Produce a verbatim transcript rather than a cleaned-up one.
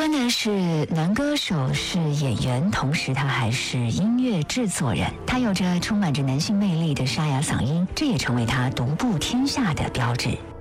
哥呢是男歌手，是演员，同时他还是音乐制作人。他有着充满着男性魅力的沙哑嗓音，这也成为他独步天下的标志。